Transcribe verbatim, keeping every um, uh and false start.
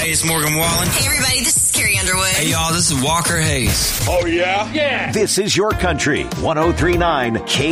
Hey, it's Morgan Wallen. Hey, everybody, this is Carrie Underwood. Hey, y'all, this is Walker Hayes. Oh, yeah? Yeah. This is your country. one oh three point nine K